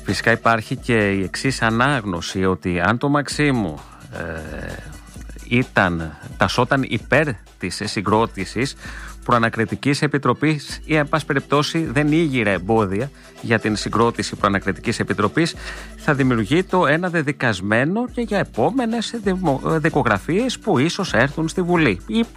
Φυσικά υπάρχει και η εξής ανάγνωση, ότι αν το Μαξίμου τασόταν υπέρ της συγκρότησης προανακριτικής επιτροπής ή εν πάση περιπτώσει δεν ήγηρε εμπόδια για την συγκρότηση προανακριτικής επιτροπής, θα δημιουργεί το ένα δεδικασμένο και για επόμενες δικογραφίες που ίσως έρθουν στη Βουλή.